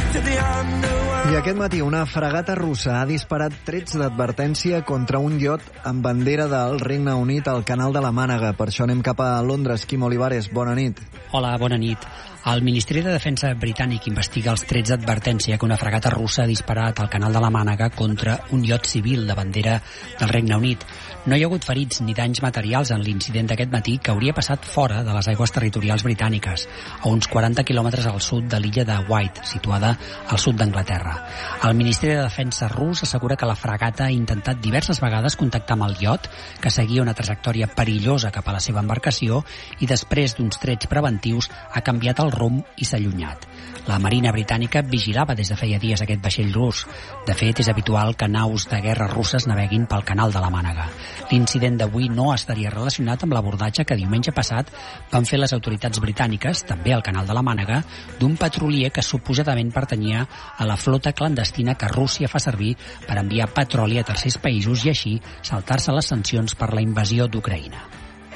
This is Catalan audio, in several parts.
I aquest matí una fragata russa ha disparat trets d'advertència contra un iot amb bandera del Regne Unit al Canal de la Mànega. Per això anem cap a Londres. Quim Olivares, bona nit. Hola, bona nit. El Ministeri de Defensa britànic investiga els trets d'advertència que una fragata russa ha disparat al Canal de la Mànega contra un iot civil de bandera del Regne Unit. No hi ha hagut ferits ni danys materials en l'incident d'aquest matí, que hauria passat fora de les aigües territorials britàniques, a uns 40 quilòmetres al sud de l'illa de White, situada al sud d'Anglaterra. El Ministeri de Defensa rus assegura que la fragata ha intentat diverses vegades contactar amb el iot, que seguia una trajectòria perillosa cap a la seva embarcació, i després d'uns trets preventius ha canviat el rumb i s'ha allunyat. La Marina britànica vigilava des de feia dies aquest vaixell rus. De fet, és habitual que naus de guerra russes naveguin pel Canal de la Mànega. L'incident d'avui no estaria relacionat amb l'abordatge que diumenge passat van fer les autoritats britàniques, també al Canal de la Mànega, d'un petrolier que suposadament pertanyia a la flota clandestina que Rússia fa servir per enviar petroli a tercers països i així saltar-se les sancions per la invasió d'Ucraïna.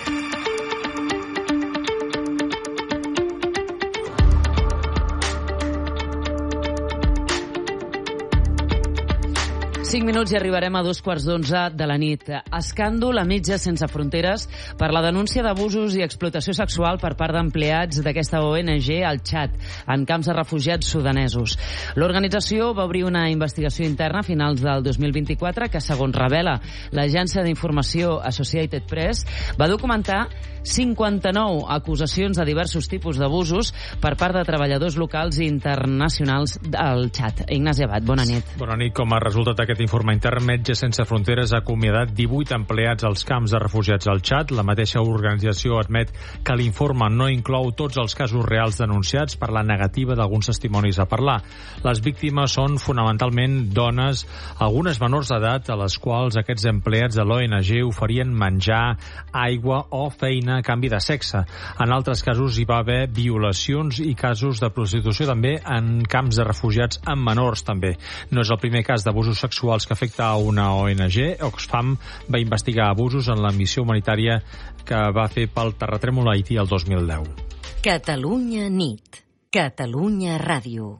Cinc minuts i arribarem a 11:15 de la nit. Escàndol a Metges Sense Fronteres per la denúncia d'abusos i explotació sexual per part d'empleats d'aquesta ONG al Txad, en camps de refugiats sudanesos. L'organització va obrir una investigació interna a finals del 2024 que, segons revela l'agència d'informació Associated Press, va documentar 59 acusacions de diversos tipus d'abusos per part de treballadors locals i internacionals del Txad. Ignasi Abad, bona nit. Bona nit. Com a resultat d'aquest informe intern, Metges Sense Fronteres ha acomiadat 18 empleats als camps de refugiats al Txad. La mateixa organització admet que l'informe no inclou tots els casos reals denunciats per la negativa d'alguns testimonis a parlar. Les víctimes són fonamentalment dones, algunes menors d'edat, a les quals aquests empleats de l'ONG oferien menjar, aigua o feina a canvi de sexe. En altres casos hi va haver violacions i casos de prostitució també en camps de refugiats amb menors també. No és el primer cas d'abusos sexuals que afecta a una ONG. Oxfam va investigar abusos en la missió humanitària que va fer pel terratrèmol a Haití el 2010. Catalunya nit. Catalunya ràdio.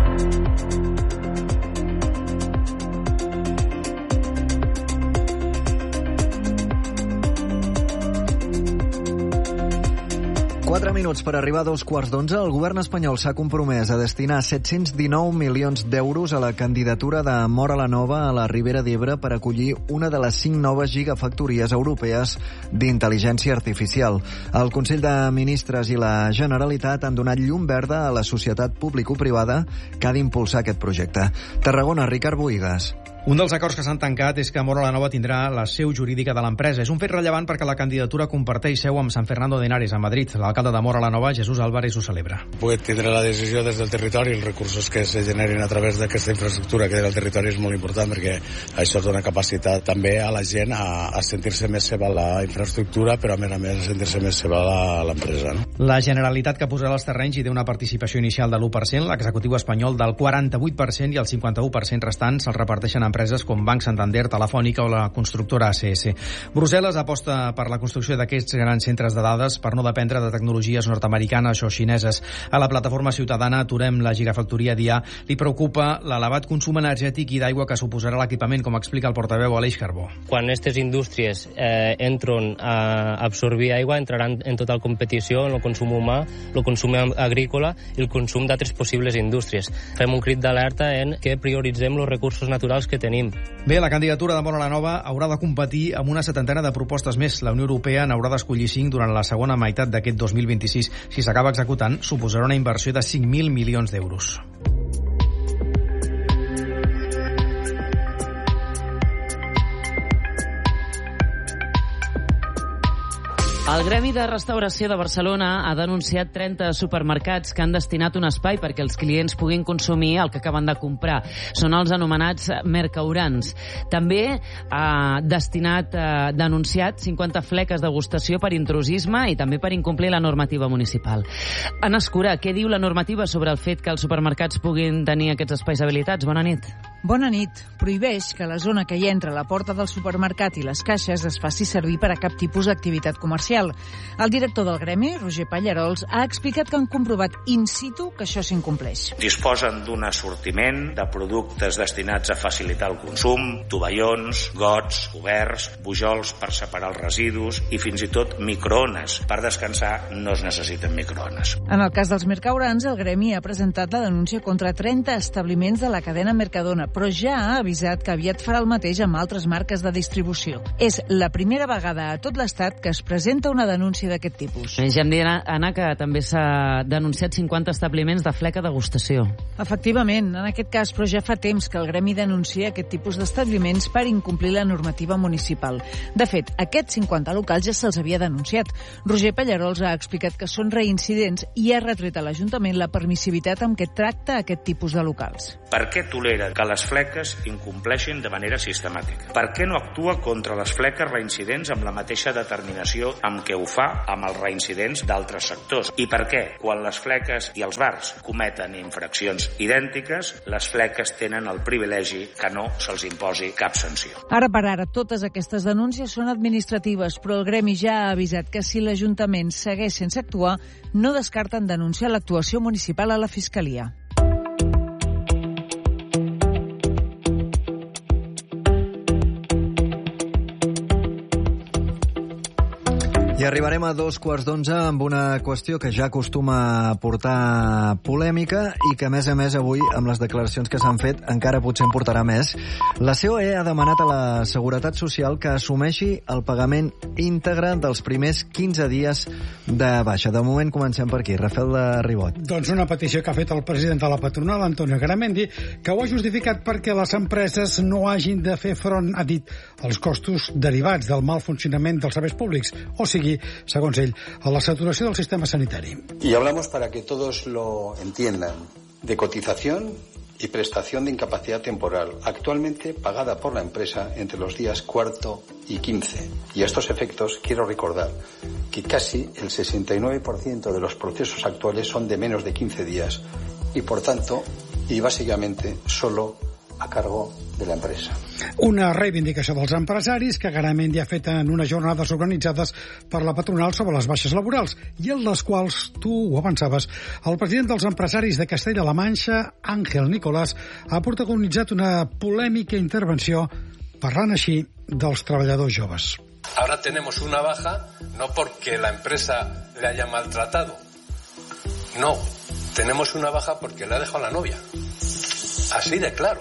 Quatre minuts per arribar a 11:15. El govern espanyol s'ha compromès a destinar 719 milions d'euros a la candidatura de Móra la Nova a la Ribera d'Ebre per acollir una de les 5 noves gigafactories europees d'intel·ligència artificial. El Consell de Ministres i la Generalitat han donat llum verda a la societat público-privada que ha d'impulsar aquest projecte. Tarragona, Ricard Bohigas. Un dels acords que s'han tancat és que Móra la Nova tindrà la seu jurídica de l'empresa. És un fet rellevant perquè la candidatura comparteix seu amb San Fernando de Henares, a Madrid. L'alcalde de Móra la Nova, Jesús Álvarez, ho celebra. Poder tindre la decisió des del territori, els recursos que se generin a través d'aquesta infraestructura que del territori és molt important, perquè això dona capacitat també a la gent a sentir-se més seva la infraestructura, però a més a sentir-se més seva l'empresa. No? La Generalitat, que posarà els terrenys, hi té una participació inicial de l'1%, l'executiu espanyol del 48% i el 51% restants se'ls reparteixen a empreses com Banc Santander, Telefònica o la constructora ACS. Brussel·les aposta per la construcció d'aquests grans centres de dades per no dependre de tecnologies nord-americanes o xineses. A la plataforma ciutadana Aturem la gigafactoria d'IA li preocupa l'elevat consum energètic i d'aigua que suposarà l'equipament, com explica el portaveu Aleix Carbó. Quan aquestes indústries entren a absorbir aigua, entraran en total competició en el consum humà, el consum agrícola i el consum d'altres possibles indústries. Fem un crit d'alerta en que prioritzem els recursos naturals que tenim. Bé, la candidatura de Móra la Nova haurà de competir amb una 70 de propostes més. La Unió Europea n'haurà d'escollir 5 durant la segona meitat d'aquest 2026. Si s'acaba executant, suposarà una inversió de 5.000 milions d'euros. El Gremi de Restauració de Barcelona ha denunciat 30 supermercats que han destinat un espai perquè els clients puguin consumir el que acaben de comprar. Són els anomenats mercaurans. També ha denunciat 50 fleques de degustació per intrusisme i també per incomplir la normativa municipal. Anna Escurà, què diu la normativa sobre el fet que els supermercats puguin tenir aquests espais habilitats? Bona nit. Bona nit. Prohibeix que la zona que hi entra a la porta del supermercat i les caixes es faci servir per a cap tipus d'activitat comercial. El director del gremi, Roger Pallarols, ha explicat que han comprovat in situ que això s'incompleix. Disposen d'un assortiment de productes destinats a facilitar el consum, tovallons, gots, coberts, bujols per separar els residus i fins i tot microones. Per descansar no es necessiten microones. En el cas dels mercaurants, el gremi ha presentat la denúncia contra 30 establiments de la cadena Mercadona, però ja ha avisat que aviat farà el mateix amb altres marques de distribució. És la primera vegada a tot l'Estat que es presenta una denúncia d'aquest tipus. Ja em dirà, Anna, que també s'ha denunciat 50 establiments de fleca degustació. Efectivament, en aquest cas, però ja fa temps que el gremi denuncia aquest tipus d'establiments per incomplir la normativa municipal. De fet, aquests 50 locals ja se'ls havia denunciat. Roger Pallarols ha explicat que són reincidents i ha retret a l'Ajuntament la permissivitat amb què tracta aquest tipus de locals. Per què tolera que les fleques incompleixin de manera sistemàtica? Per què no actua contra les fleques reincidents amb la mateixa determinació amb què ho fa amb els reincidents d'altres sectors? I per què, quan les fleques i els bars cometen infraccions idèntiques, les fleques tenen el privilegi que no se'ls imposi cap sanció? Ara per ara, totes aquestes denúncies són administratives, però el gremi ja ha avisat que si l'Ajuntament segueix sense actuar, no descarten denunciar l'actuació municipal a la Fiscalia. I arribarem a 2:15 amb una qüestió que ja acostuma a portar polèmica i que, a més, avui, amb les declaracions que s'han fet, encara potser en portarà més. La COE ha demanat a la Seguretat Social que assumeixi el pagament íntegre dels primers 15 dies de baixa. De moment, comencem per aquí. Rafael de Ribot. Doncs una petició que ha fet el president de la patronal, Antonio Garamendi, que ho ha justificat perquè les empreses no hagin de fer front, ha dit, als costos derivats del mal funcionament dels serveis públics, o sigui, segons ell, a la saturació del sistema sanitari. Y hablamos, para que todos lo entiendan, de cotización y prestación de incapacidad temporal, actualmente pagada por la empresa entre los días 4 y 15. Y a estos efectos quiero recordar que casi el 69% de los procesos actuales son de menos de 15 días y, por tanto, y básicamente solo a cargo de la empresa. Una reivindicació dels empresaris que Garamendi ha fet en unes jornades organitzades per la patronal sobre les baixes laborals i en les quals, tu ho avançaves, el president dels empresaris de Castella-La Manxa, Ángel Nicolás, ha protagonitzat una polèmica intervenció parlant així dels treballadors joves. Ahora tenemos una baja no porque la empresa le haya maltratado. No, tenemos una baja porque le ha dejado la novia. Así de claro.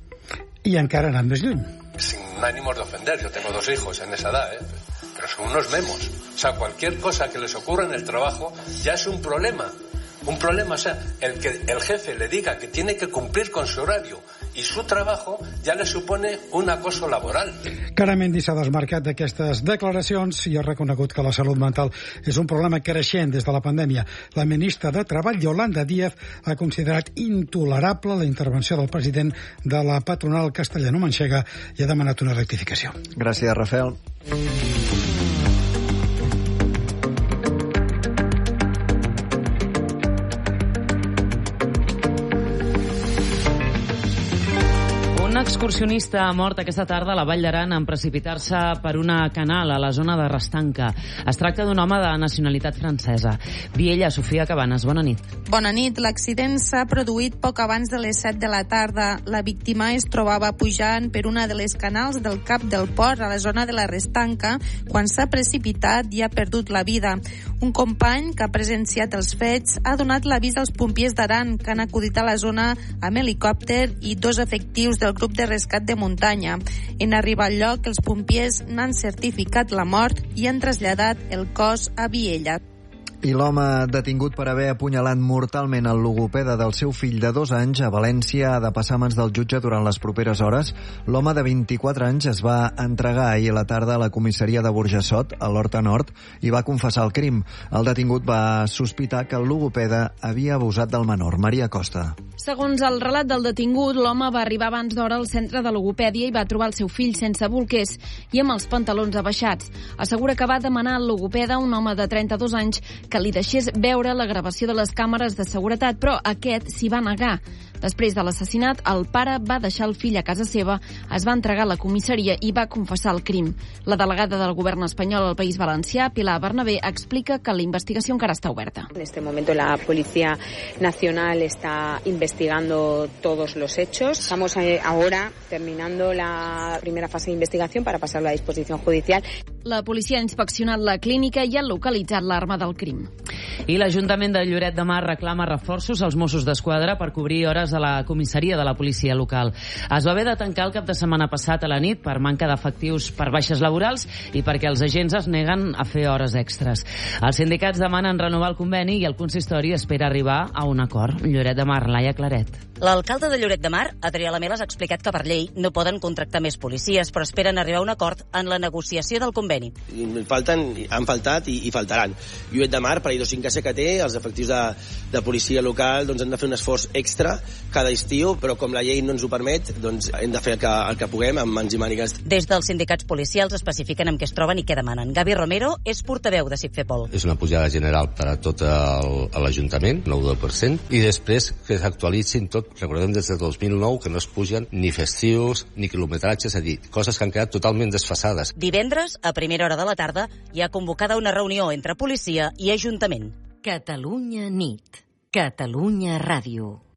I encara anant més lluny. Sin ánimos de ofender, yo tengo 2 hijos en esa edad, pero son unos memos. O sea, cualquier cosa que les ocurra en el trabajo ya es un problema. Un problema, o sea, el que el jefe le diga que tiene que cumplir con su horario i su trabajo ja le supone un acoso laboral. Garamendi s'ha desmarcat d'aquestes declaracions i ha reconegut que la salut mental és un problema creixent des de la pandèmia. La ministra de Treball, Yolanda Díaz, ha considerat intolerable la intervenció del president de la patronal castellano-manxega i ha demanat una rectificació. Gràcies, Rafael. Un excursionista ha mort aquesta tarda a la Vall d'Aran en precipitar-se per una canal a la zona de Restanca. Es tracta d'un home de nacionalitat francesa. Viella, Sofia Cabanes, bona nit. Bona nit. L'accident s'ha produït poc abans de les 7 de la tarda. La víctima es trobava pujant per una de les canals del cap del port a la zona de la Restanca quan s'ha precipitat i ha perdut la vida. Un company que ha presenciat els fets ha donat l'avís als pompiers d'Aran, que han acudit a la zona amb helicòpter i 2 efectius del grup de rescat de muntanya. En arribar al lloc, els pompiers n'han certificat la mort i han traslladat el cos a Viella. I l'home detingut per haver apunyalat mortalment el logopeda del seu fill de 2 anys a València ha de passar a mans del jutge durant les properes hores. L'home de 24 anys es va entregar ahir a la tarda a la comissaria de Burjassot, a l'Horta Nord, i va confessar el crim. El detingut va sospitar que el logopeda havia abusat del menor. Maria Costa. Segons el relat del detingut, l'home va arribar abans d'hora al centre de logopèdia i va trobar el seu fill sense bolquers i amb els pantalons abaixats. Assegura que va demanar al logopeda, un home de 32 anys, que li deixés veure la gravació de les càmeres de seguretat, però aquest s'hi va negar. Després de l'assassinat, el pare va deixar el fill a casa seva, es va entregar a la comissaria i va confessar el crim. La delegada del govern espanyol al País Valencià, Pilar Bernabé, explica que la investigació encara està oberta. En este momento la Policía Nacional está investigando todos los hechos. Estamos ahora terminando la primera fase de investigación para pasarlo a disposición judicial. La policia ha inspeccionat la clínica i ha localitzat l'arma del crim. I l'Ajuntament de Lloret de Mar reclama reforços als Mossos d'Esquadra per cobrir hores a la comissaria de la policia local. Es va haver de tancar el cap de setmana passat a la nit per manca d'efectius per baixes laborals i perquè els agents es neguen a fer hores extres. Els sindicats demanen renovar el conveni i el consistori espera arribar a un acord. Lloret de Mar, Laia Claret. L'alcalde de Lloret de Mar, Adrià Lamela, ha explicat que per llei no poden contractar més policies, però esperen arribar a un acord en la negociació del conveni. Han faltat i faltaran. Lloret de Mar, per la idiosincràsia que té, els efectius de policia local doncs, han de fer un esforç extra cada estiu, però com la llei no ens ho permet, doncs hem de fer el que puguem amb mans i mànigues. Des dels sindicats policials especifiquen amb què es troben i què demanen. Gavi Romero és portaveu de SICFEPOL. És una pujada general per a tot l'Ajuntament, 9%, i després que s'actualitzin tot. Recordem des de 2009 que no es pugen ni festius ni quilometratges, és a dir, coses que han quedat totalment desfasades. Divendres, a primera hora de la tarda, hi ha convocada una reunió entre policia i Ajuntament. Catalunya nit. Catalunya Ràdio.